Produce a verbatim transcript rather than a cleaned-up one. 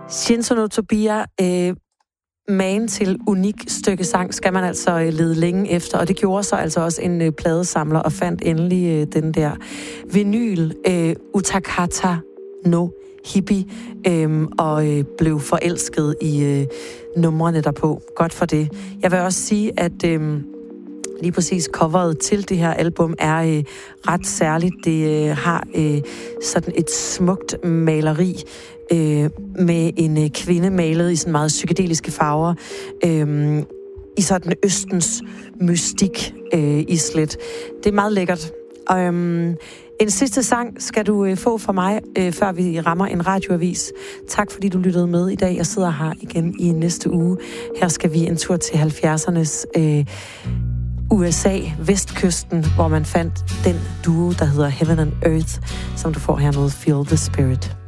Shinzo no Tobiya, øh, magen til unik stykke sang skal man altså øh, lede længe efter, og det gjorde så altså også en øh, pladesamler og fandt endelig øh, den der vinyl, øh, Utakata no Hippie, øh, og øh, blev forelsket i øh, numrene derpå. Godt for det. Jeg vil også sige, at øh, lige præcis coveret til det her album er øh, ret særligt. Det øh, har øh, sådan et smukt maleri øh, med en øh, kvinde malet i sådan meget psykedeliske farver. Øh, I sådan østens mystik øh, islet. Det er meget lækkert. Og, øhm, en sidste sang skal du øh, få fra mig, øh, før vi rammer en radioavis. Tak fordi du lyttede med i dag. Jeg sidder her igen i næste uge. Her skal vi en tur til halvfjerdsernes øh, U S A, vestkysten, hvor man fandt den duo, der hedder Heaven and Earth, som du får her noget Feel the Spirit.